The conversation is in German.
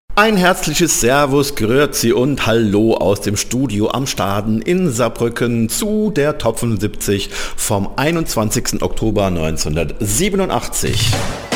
Ein herzliches Servus, Grüezi und Hallo aus dem Studio am Staden in Saarbrücken zu der Top 75 vom 21. Oktober 1987.